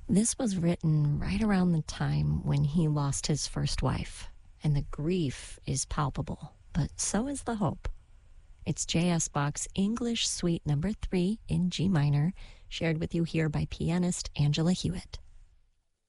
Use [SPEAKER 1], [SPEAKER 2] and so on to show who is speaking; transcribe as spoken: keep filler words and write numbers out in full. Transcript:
[SPEAKER 1] This was written right around the time when he lost his first wife, and the grief is palpable, but so is the hope. It's J S Bach's English Suite Number three in G minor, shared with you here by pianist Angela Hewitt.